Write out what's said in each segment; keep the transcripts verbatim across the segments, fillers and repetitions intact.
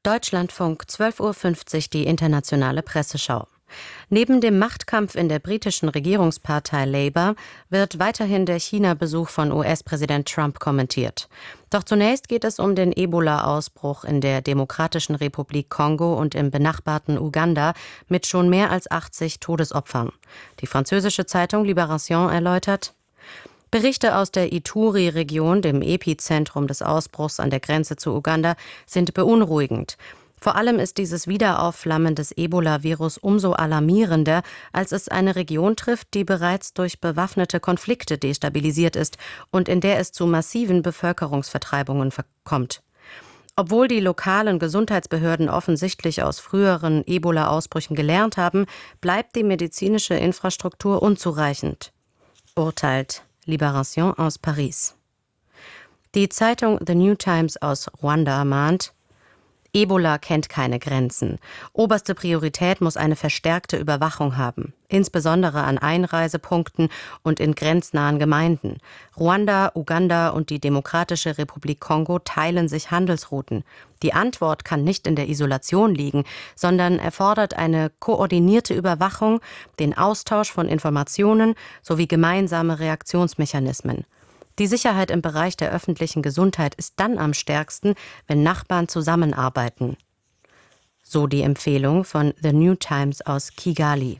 Deutschlandfunk, zwölf Uhr fünfzig, die internationale Presseschau. Neben dem Machtkampf in der britischen Regierungspartei Labour wird weiterhin der China-Besuch von U S-Präsident Trump kommentiert. Doch zunächst geht es um den Ebola-Ausbruch in der Demokratischen Republik Kongo und im benachbarten Uganda mit schon mehr als achtzig Todesopfern. Die französische Zeitung Libération erläutert: Berichte aus der Ituri-Region, dem Epizentrum des Ausbruchs an der Grenze zu Uganda, sind beunruhigend. Vor allem ist dieses Wiederaufflammen des Ebola-Virus umso alarmierender, als es eine Region trifft, die bereits durch bewaffnete Konflikte destabilisiert ist und in der es zu massiven Bevölkerungsvertreibungen kommt. Obwohl die lokalen Gesundheitsbehörden offensichtlich aus früheren Ebola-Ausbrüchen gelernt haben, bleibt die medizinische Infrastruktur unzureichend, urteilt Libération aus Paris. Die Zeitung The New Times aus Ruanda mahnt: Ebola kennt keine Grenzen. Oberste Priorität muss eine verstärkte Überwachung haben, insbesondere an Einreisepunkten und in grenznahen Gemeinden. Ruanda, Uganda und die Demokratische Republik Kongo teilen sich Handelsrouten. Die Antwort kann nicht in der Isolation liegen, sondern erfordert eine koordinierte Überwachung, den Austausch von Informationen sowie gemeinsame Reaktionsmechanismen. Die Sicherheit im Bereich der öffentlichen Gesundheit ist dann am stärksten, wenn Nachbarn zusammenarbeiten. So die Empfehlung von The New Times aus Kigali.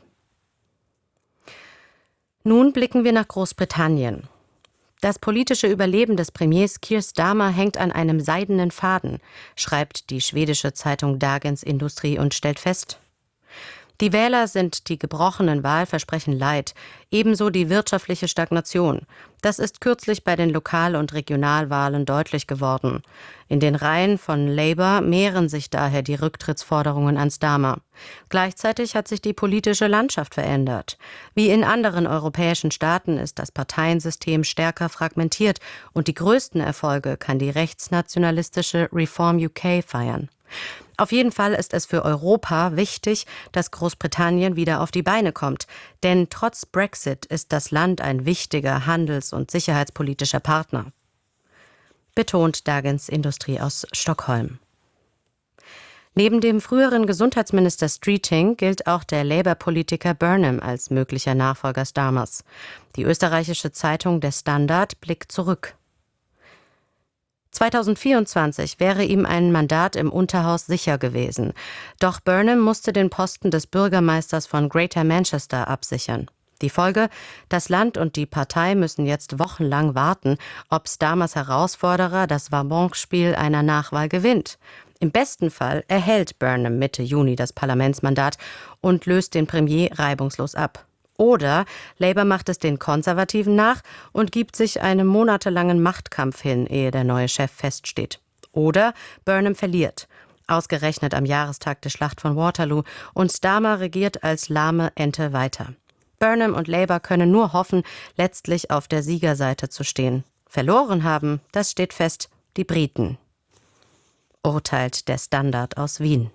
Nun blicken wir nach Großbritannien. Das politische Überleben des Premiers Keir Starmer hängt an einem seidenen Faden, schreibt die schwedische Zeitung Dagens Industri und stellt fest: Die Wähler sind die gebrochenen Wahlversprechen leid, ebenso die wirtschaftliche Stagnation. Das ist kürzlich bei den Lokal- und Regionalwahlen deutlich geworden. In den Reihen von Labour mehren sich daher die Rücktrittsforderungen an Starmer. Gleichzeitig hat sich die politische Landschaft verändert. Wie in anderen europäischen Staaten ist das Parteiensystem stärker fragmentiert und die größten Erfolge kann die rechtsnationalistische Reform U K feiern. Auf jeden Fall ist es für Europa wichtig, dass Großbritannien wieder auf die Beine kommt. Denn trotz Brexit ist das Land ein wichtiger handels- und sicherheitspolitischer Partner, betont Dagens Industri aus Stockholm. Neben dem früheren Gesundheitsminister Streeting gilt auch der Labour-Politiker Burnham als möglicher Nachfolger Starmers. Die österreichische Zeitung Der Standard blickt zurück. zweitausendvierundzwanzig wäre ihm ein Mandat im Unterhaus sicher gewesen. Doch Burnham musste den Posten des Bürgermeisters von Greater Manchester absichern. Die Folge: Das Land und die Partei müssen jetzt wochenlang warten, ob Starmers Herausforderer das Wabonspiel einer Nachwahl gewinnt. Im besten Fall erhält Burnham Mitte Juni das Parlamentsmandat und löst den Premier reibungslos ab. Oder Labour macht es den Konservativen nach und gibt sich einem monatelangen Machtkampf hin, ehe der neue Chef feststeht. Oder Burnham verliert, ausgerechnet am Jahrestag der Schlacht von Waterloo, und Starmer regiert als lahme Ente weiter. Burnham und Labour können nur hoffen, letztlich auf der Siegerseite zu stehen. Verloren haben, das steht fest, die Briten, urteilt der Standard aus Wien.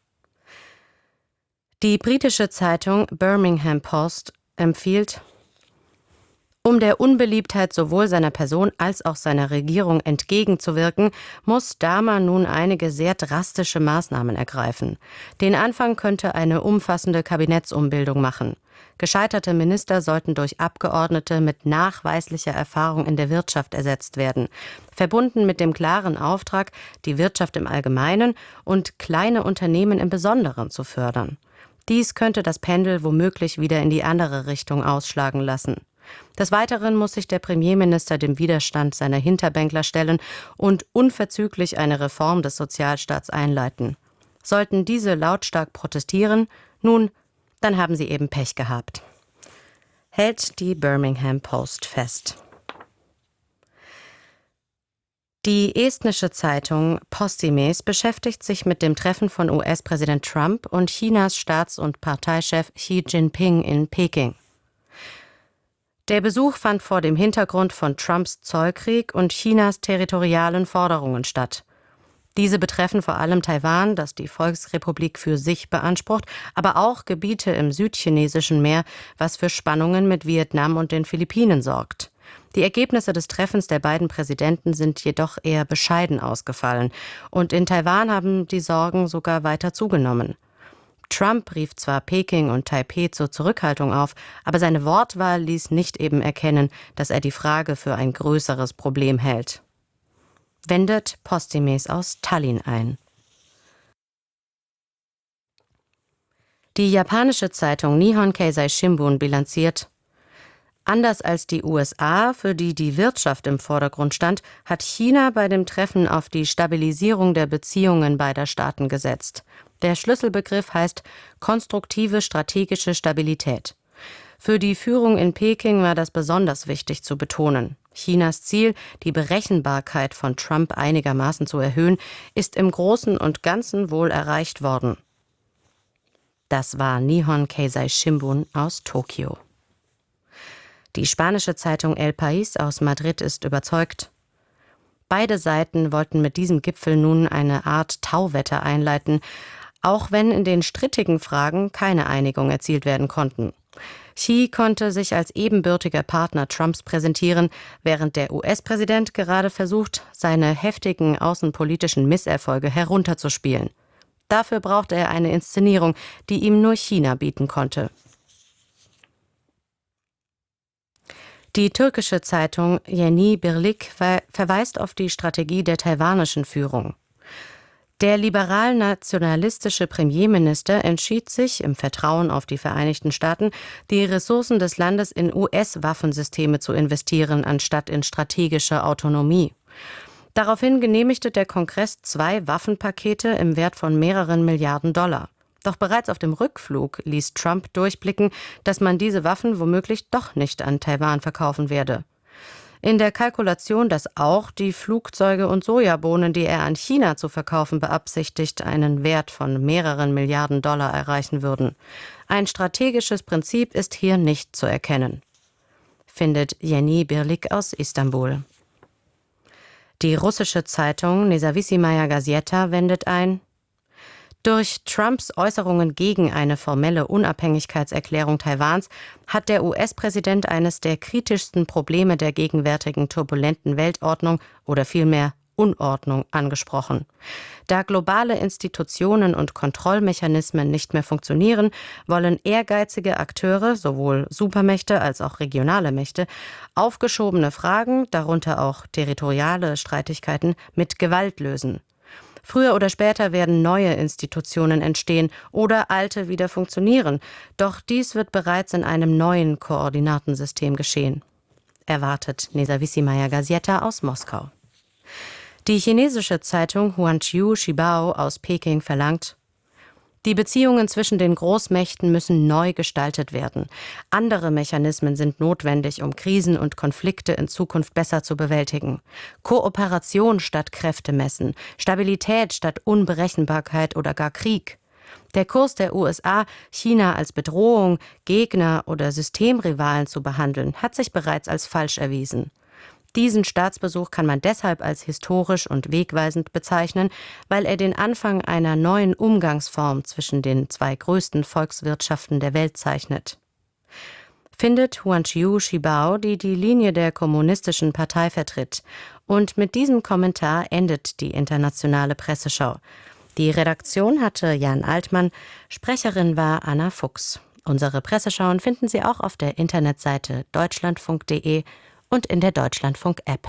Die britische Zeitung Birmingham Post empfiehlt: Um der Unbeliebtheit sowohl seiner Person als auch seiner Regierung entgegenzuwirken, muss Starmer nun einige sehr drastische Maßnahmen ergreifen. Den Anfang könnte eine umfassende Kabinettsumbildung machen. Gescheiterte Minister sollten durch Abgeordnete mit nachweislicher Erfahrung in der Wirtschaft ersetzt werden, verbunden mit dem klaren Auftrag, die Wirtschaft im Allgemeinen und kleine Unternehmen im Besonderen zu fördern. Dies könnte das Pendel womöglich wieder in die andere Richtung ausschlagen lassen. Des Weiteren muss sich der Premierminister dem Widerstand seiner Hinterbänkler stellen und unverzüglich eine Reform des Sozialstaats einleiten. Sollten diese lautstark protestieren, nun, dann haben sie eben Pech gehabt, hält die Birmingham Post fest. Die estnische Zeitung Postimees beschäftigt sich mit dem Treffen von U S-Präsident Trump und Chinas Staats- und Parteichef Xi Jinping in Peking. Der Besuch fand vor dem Hintergrund von Trumps Zollkrieg und Chinas territorialen Forderungen statt. Diese betreffen vor allem Taiwan, das die Volksrepublik für sich beansprucht, aber auch Gebiete im südchinesischen Meer, was für Spannungen mit Vietnam und den Philippinen sorgt. Die Ergebnisse des Treffens der beiden Präsidenten sind jedoch eher bescheiden ausgefallen. Und in Taiwan haben die Sorgen sogar weiter zugenommen. Trump rief zwar Peking und Taipeh zur Zurückhaltung auf, aber seine Wortwahl ließ nicht eben erkennen, dass er die Frage für ein größeres Problem hält. Wendet Postimes aus Tallinn ein. Die japanische Zeitung Nihon Keizai Shimbun bilanziert: Anders als die U S A, für die die Wirtschaft im Vordergrund stand, hat China bei dem Treffen auf die Stabilisierung der Beziehungen beider Staaten gesetzt. Der Schlüsselbegriff heißt konstruktive strategische Stabilität. Für die Führung in Peking war das besonders wichtig zu betonen. Chinas Ziel, die Berechenbarkeit von Trump einigermaßen zu erhöhen, ist im Großen und Ganzen wohl erreicht worden. Das war Nihon Keizai Shimbun aus Tokio. Die spanische Zeitung El País aus Madrid ist überzeugt: Beide Seiten wollten mit diesem Gipfel nun eine Art Tauwetter einleiten, auch wenn in den strittigen Fragen keine Einigung erzielt werden konnten. Xi konnte sich als ebenbürtiger Partner Trumps präsentieren, während der U S-Präsident gerade versucht, seine heftigen außenpolitischen Misserfolge herunterzuspielen. Dafür brauchte er eine Inszenierung, die ihm nur China bieten konnte. Die türkische Zeitung Yeni Birlik ver- verweist auf die Strategie der taiwanischen Führung. Der liberal-nationalistische Premierminister entschied sich, im Vertrauen auf die Vereinigten Staaten, die Ressourcen des Landes in U S-Waffensysteme zu investieren, anstatt in strategische Autonomie. Daraufhin genehmigte der Kongress zwei Waffenpakete im Wert von mehreren Milliarden Dollar. Doch bereits auf dem Rückflug ließ Trump durchblicken, dass man diese Waffen womöglich doch nicht an Taiwan verkaufen werde. In der Kalkulation, dass auch die Flugzeuge und Sojabohnen, die er an China zu verkaufen beabsichtigt, einen Wert von mehreren Milliarden Dollar erreichen würden. Ein strategisches Prinzip ist hier nicht zu erkennen, findet Yeni Birlik aus Istanbul. Die russische Zeitung Nezawissimaya Gazeta wendet ein: Durch Trumps Äußerungen gegen eine formelle Unabhängigkeitserklärung Taiwans hat der U S-Präsident eines der kritischsten Probleme der gegenwärtigen turbulenten Weltordnung oder vielmehr Unordnung angesprochen. Da globale Institutionen und Kontrollmechanismen nicht mehr funktionieren, wollen ehrgeizige Akteure, sowohl Supermächte als auch regionale Mächte, aufgeschobene Fragen, darunter auch territoriale Streitigkeiten, mit Gewalt lösen. Früher oder später werden neue Institutionen entstehen oder alte wieder funktionieren, doch dies wird bereits in einem neuen Koordinatensystem geschehen, erwartet Nezawissimaya Gazeta aus Moskau. Die chinesische Zeitung Huanqiu Shibao aus Peking verlangt: Die Beziehungen zwischen den Großmächten müssen neu gestaltet werden. Andere Mechanismen sind notwendig, um Krisen und Konflikte in Zukunft besser zu bewältigen. Kooperation statt Kräftemessen, Stabilität statt Unberechenbarkeit oder gar Krieg. Der Kurs der U S A, China als Bedrohung, Gegner oder Systemrivalen zu behandeln, hat sich bereits als falsch erwiesen. Diesen Staatsbesuch kann man deshalb als historisch und wegweisend bezeichnen, weil er den Anfang einer neuen Umgangsform zwischen den zwei größten Volkswirtschaften der Welt zeichnet. Findet Huanqiu Shibao, die die Linie der Kommunistischen Partei vertritt. Und mit diesem Kommentar endet die internationale Presseschau. Die Redaktion hatte Jan Altmann, Sprecherin war Anna Fuchs. Unsere Presseschauen finden Sie auch auf der Internetseite deutschlandfunk punkt de und in der Deutschlandfunk-App.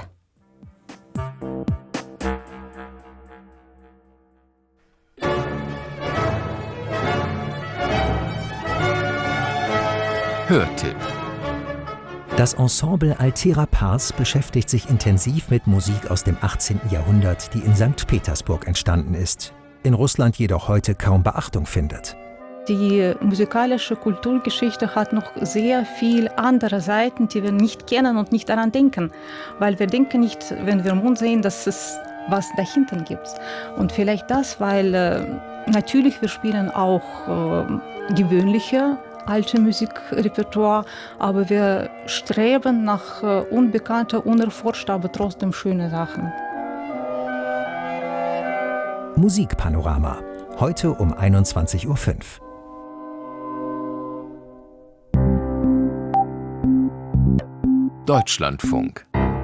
Hörtipp. Das Ensemble Altera Pars beschäftigt sich intensiv mit Musik aus dem achtzehnten Jahrhundert, die in Sankt Petersburg entstanden ist, in Russland jedoch heute kaum Beachtung findet. Die musikalische Kulturgeschichte hat noch sehr viel andere Seiten, die wir nicht kennen und nicht daran denken. Weil wir denken nicht, wenn wir im Mund sehen, dass es was dahinter gibt. Und vielleicht das, weil äh, natürlich wir spielen auch äh, gewöhnliche alte Musikrepertoire, aber wir streben nach äh, unbekannter, unerforschter, aber trotzdem schöne Sachen. Musikpanorama. Heute um einundzwanzig Uhr fünf. Deutschlandfunk.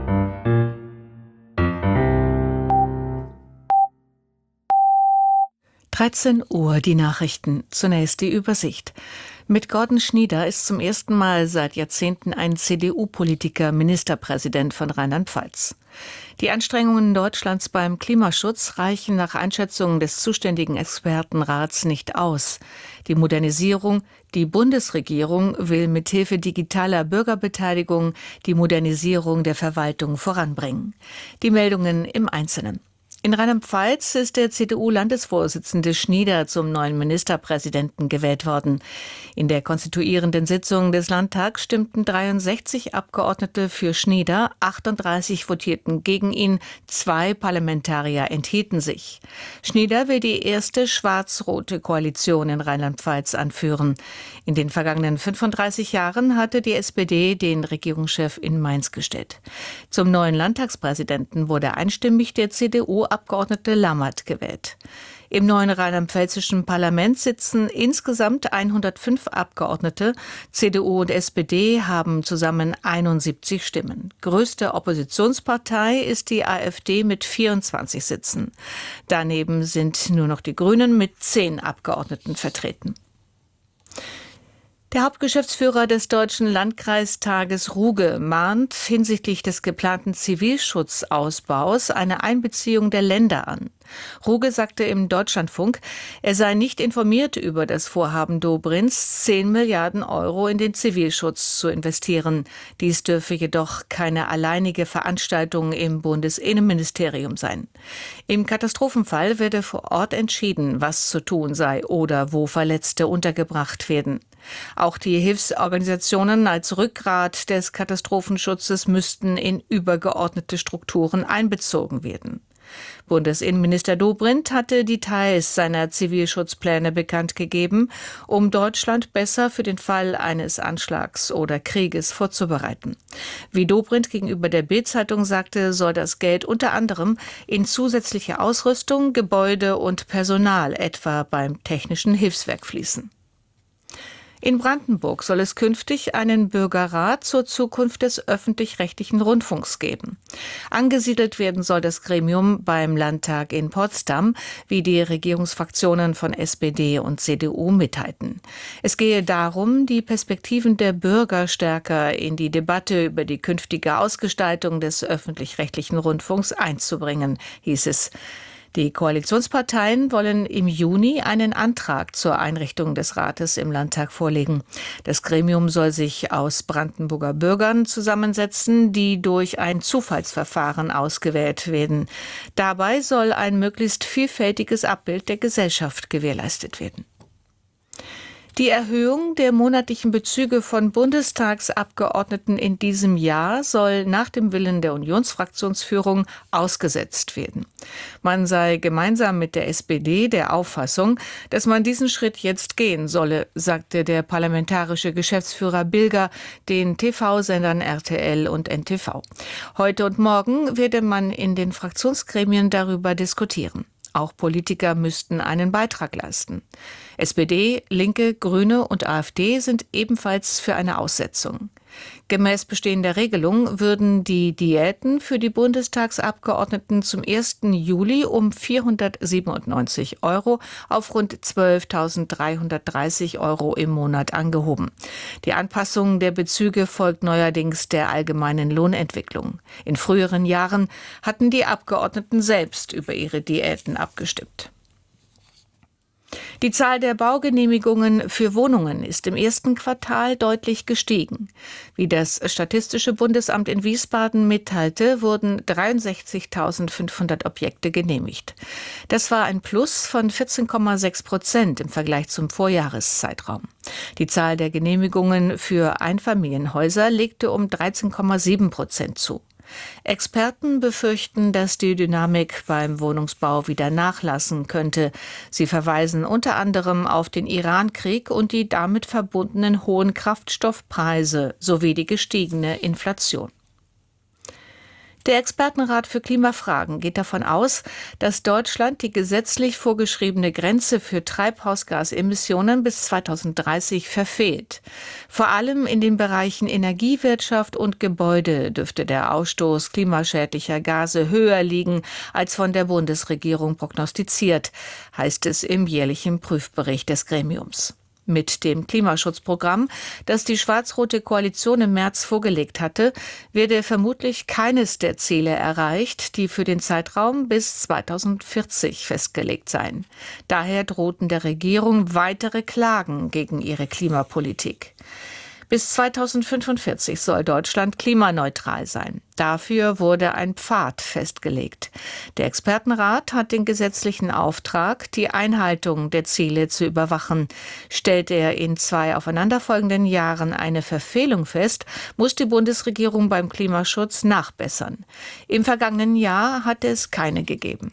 dreizehn Uhr, die Nachrichten. Zunächst die Übersicht. Mit Gordon Schnieder ist zum ersten Mal seit Jahrzehnten ein C D U-Politiker Ministerpräsident von Rheinland-Pfalz. Die Anstrengungen Deutschlands beim Klimaschutz reichen nach Einschätzung des zuständigen Expertenrats nicht aus. Die Modernisierung, die Bundesregierung will mithilfe digitaler Bürgerbeteiligung die Modernisierung der Verwaltung voranbringen. Die Meldungen im Einzelnen. In Rheinland-Pfalz ist der C D U-Landesvorsitzende Schnieder zum neuen Ministerpräsidenten gewählt worden. In der konstituierenden Sitzung des Landtags stimmten dreiundsechzig Abgeordnete für Schnieder, achtunddreißig votierten gegen ihn, zwei Parlamentarier enthielten sich. Schnieder will die erste schwarz-rote Koalition in Rheinland-Pfalz anführen. In den vergangenen fünfunddreißig Jahren hatte die S P D den Regierungschef in Mainz gestellt. Zum neuen Landtagspräsidenten wurde einstimmig der C D U-Abgeordnete Lammert gewählt. Im neuen rheinland-pfälzischen Parlament sitzen insgesamt hundertfünf Abgeordnete. C D U und S P D haben zusammen einundsiebzig Stimmen. Größte Oppositionspartei ist die AfD mit vierundzwanzig Sitzen. Daneben sind nur noch die Grünen mit zehn Abgeordneten vertreten. Der Hauptgeschäftsführer des Deutschen Landkreistages Ruge mahnt hinsichtlich des geplanten Zivilschutzausbaus eine Einbeziehung der Länder an. Ruge sagte im Deutschlandfunk, er sei nicht informiert über das Vorhaben Dobrinds, zehn Milliarden Euro in den Zivilschutz zu investieren. Dies dürfe jedoch keine alleinige Veranstaltung im Bundesinnenministerium sein. Im Katastrophenfall werde vor Ort entschieden, was zu tun sei oder wo Verletzte untergebracht werden. Auch die Hilfsorganisationen als Rückgrat des Katastrophenschutzes müssten in übergeordnete Strukturen einbezogen werden. Bundesinnenminister Dobrindt hatte Details seiner Zivilschutzpläne bekannt gegeben, um Deutschland besser für den Fall eines Anschlags oder Krieges vorzubereiten. Wie Dobrindt gegenüber der Bild-Zeitung sagte, soll das Geld unter anderem in zusätzliche Ausrüstung, Gebäude und Personal, etwa beim Technischen Hilfswerk, fließen. In Brandenburg soll es künftig einen Bürgerrat zur Zukunft des öffentlich-rechtlichen Rundfunks geben. Angesiedelt werden soll das Gremium beim Landtag in Potsdam, wie die Regierungsfraktionen von S P D und C D U mitteilten. Es gehe darum, die Perspektiven der Bürger stärker in die Debatte über die künftige Ausgestaltung des öffentlich-rechtlichen Rundfunks einzubringen, hieß es. Die Koalitionsparteien wollen im Juni einen Antrag zur Einrichtung des Rates im Landtag vorlegen. Das Gremium soll sich aus Brandenburger Bürgern zusammensetzen, die durch ein Zufallsverfahren ausgewählt werden. Dabei soll ein möglichst vielfältiges Abbild der Gesellschaft gewährleistet werden. Die Erhöhung der monatlichen Bezüge von Bundestagsabgeordneten in diesem Jahr soll nach dem Willen der Unionsfraktionsführung ausgesetzt werden. Man sei gemeinsam mit der S P D der Auffassung, dass man diesen Schritt jetzt gehen solle, sagte der parlamentarische Geschäftsführer Bilger den T V-Sendern R T L und N T V. Heute und morgen werde man in den Fraktionsgremien darüber diskutieren. Auch Politiker müssten einen Beitrag leisten. S P D, Linke, Grüne und AfD sind ebenfalls für eine Aussetzung. Gemäß bestehender Regelung würden die Diäten für die Bundestagsabgeordneten zum ersten Juli um vierhundertsiebenundneunzig Euro auf rund zwölftausenddreihundertdreißig Euro im Monat angehoben. Die Anpassung der Bezüge folgt neuerdings der allgemeinen Lohnentwicklung. In früheren Jahren hatten die Abgeordneten selbst über ihre Diäten abgestimmt. Die Zahl der Baugenehmigungen für Wohnungen ist im ersten Quartal deutlich gestiegen. Wie das Statistische Bundesamt in Wiesbaden mitteilte, wurden dreiundsechzigtausendfünfhundert Objekte genehmigt. Das war ein Plus von vierzehn Komma sechs Prozent im Vergleich zum Vorjahreszeitraum. Die Zahl der Genehmigungen für Einfamilienhäuser legte um dreizehn Komma sieben Prozent zu. Experten befürchten, dass die Dynamik beim Wohnungsbau wieder nachlassen könnte. Sie verweisen unter anderem auf den Iran-Krieg und die damit verbundenen hohen Kraftstoffpreise sowie die gestiegene Inflation. Der Expertenrat für Klimafragen geht davon aus, dass Deutschland die gesetzlich vorgeschriebene Grenze für Treibhausgasemissionen bis zweitausenddreißig verfehlt. Vor allem in den Bereichen Energiewirtschaft und Gebäude dürfte der Ausstoß klimaschädlicher Gase höher liegen als von der Bundesregierung prognostiziert, heißt es im jährlichen Prüfbericht des Gremiums. Mit dem Klimaschutzprogramm, das die schwarz-rote Koalition im März vorgelegt hatte, werde vermutlich keines der Ziele erreicht, die für den Zeitraum bis zweitausendvierzig festgelegt seien. Daher drohten der Regierung weitere Klagen gegen ihre Klimapolitik. Bis zweitausendfünfundvierzig soll Deutschland klimaneutral sein. Dafür wurde ein Pfad festgelegt. Der Expertenrat hat den gesetzlichen Auftrag, die Einhaltung der Ziele zu überwachen. Stellt er in zwei aufeinanderfolgenden Jahren eine Verfehlung fest, muss die Bundesregierung beim Klimaschutz nachbessern. Im vergangenen Jahr hat es keine gegeben.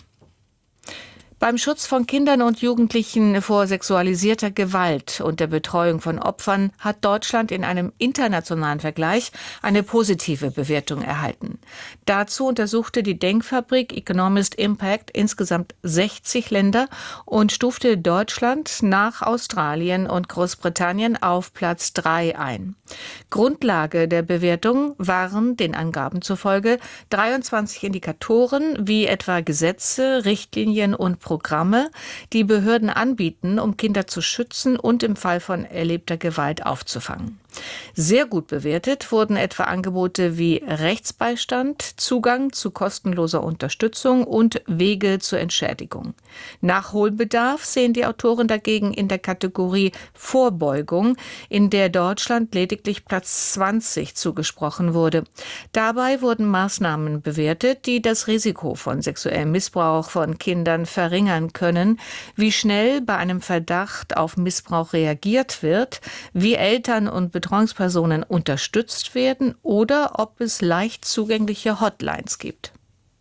Beim Schutz von Kindern und Jugendlichen vor sexualisierter Gewalt und der Betreuung von Opfern hat Deutschland in einem internationalen Vergleich eine positive Bewertung erhalten. Dazu untersuchte die Denkfabrik Economist Impact insgesamt sechzig Länder und stufte Deutschland nach Australien und Großbritannien auf Platz drei ein. Grundlage der Bewertung waren den Angaben zufolge dreiundzwanzig Indikatoren wie etwa Gesetze, Richtlinien und Programme, die Behörden anbieten, um Kinder zu schützen und im Fall von erlebter Gewalt aufzufangen. Sehr gut bewertet wurden etwa Angebote wie Rechtsbeistand, Zugang zu kostenloser Unterstützung und Wege zur Entschädigung. Nachholbedarf sehen die Autoren dagegen in der Kategorie Vorbeugung, in der Deutschland lediglich Platz zwanzig zugesprochen wurde. Dabei wurden Maßnahmen bewertet, die das Risiko von sexuellem Missbrauch von Kindern verringern können, wie schnell bei einem Verdacht auf Missbrauch reagiert wird, wie Eltern und Betreuungspersonen unterstützt werden oder ob es leicht zugängliche Hotlines gibt.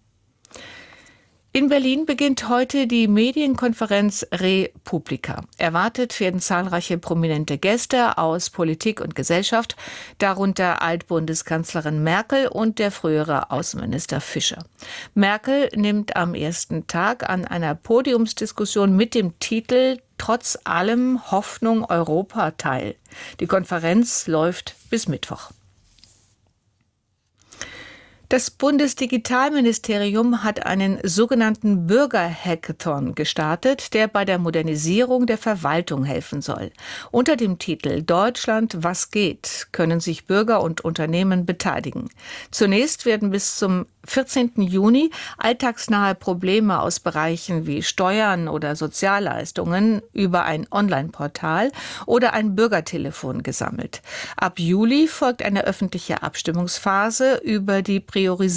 In Berlin beginnt heute die Medienkonferenz Republika. Erwartet werden zahlreiche prominente Gäste aus Politik und Gesellschaft, darunter Altbundeskanzlerin Merkel und der frühere Außenminister Fischer. Merkel nimmt am ersten Tag an einer Podiumsdiskussion mit dem Titel Trotz allem Hoffnung Europa teil. Die Konferenz läuft bis Mittwoch. Das Bundesdigitalministerium hat einen sogenannten Bürger-Hackathon gestartet, der bei der Modernisierung der Verwaltung helfen soll. Unter dem Titel Deutschland, was geht, können sich Bürger und Unternehmen beteiligen. Zunächst werden bis zum vierzehnten Juni alltagsnahe Probleme aus Bereichen wie Steuern oder Sozialleistungen über ein Online-Portal oder ein Bürgertelefon gesammelt. Ab Juli folgt eine öffentliche Abstimmungsphase über die Priorisierung